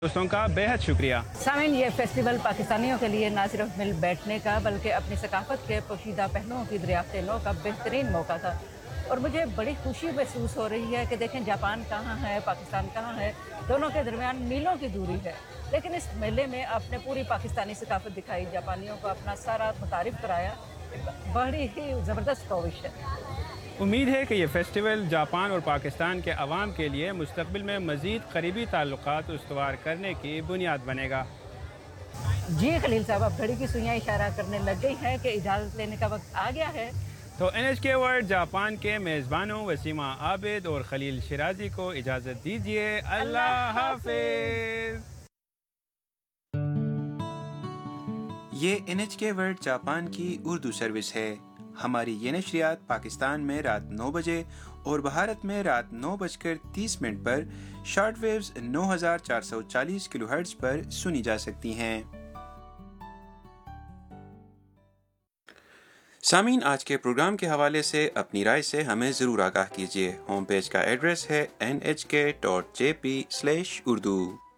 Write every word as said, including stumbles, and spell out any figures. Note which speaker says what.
Speaker 1: دوستوں کا بیحد شکریہ۔
Speaker 2: سامعین، یہ فیسٹیول پاکستانیوں کے لیے نہ صرف مل بیٹھنے کا بلکہ اپنی ثقافت کے پوشیدہ پہلوؤں کی دریافت نو کا بہترین موقع تھا، اور مجھے بڑی خوشی محسوس ہو رہی ہے کہ دیکھیں جاپان کہاں ہے، پاکستان کہاں ہے، دونوں کے درمیان میلوں کی دوری ہے، لیکن اس میلے میں آپ نے پوری پاکستانی ثقافت دکھائی، جاپانیوں کو اپنا سارا متعارف کرایا، بڑی ہی زبردست کوشش ہے۔
Speaker 1: امید ہے کہ یہ فیسٹیول جاپان اور پاکستان کے عوام کے لیے مستقبل میں مزید قریبی تعلقات استوار کرنے کی بنیاد بنے گا۔
Speaker 2: جی خلیل صاحب، اب گھڑی کی سوئیاں اشارہ کرنے لگ گئی ہیں کہ اجازت لینے کا وقت آ گیا ہے۔
Speaker 1: تو این ایچ کے ورلڈ جاپان کے میزبانوں وسیمہ عابد اور خلیل شیرازی کو اجازت دیجیے۔ اللہ حافظ۔
Speaker 3: یہ این ایچ کے ورلڈ جاپان کی اردو سروس ہے۔ ہماری یہ نشریات پاکستان میں رات نو بجے اور بھارت میں رات نو بج کر تیس منٹ پر شارٹ ویوز نو ہزار چار سو چالیس کلو ہرٹز پر سنی جا سکتی ہیں۔ سامعین، آج کے پروگرام کے حوالے سے اپنی رائے سے ہمیں ضرور آگاہ کیجیے۔ ہوم پیج کا ایڈریس ہے این ایچ کے dot J P slash Urdu.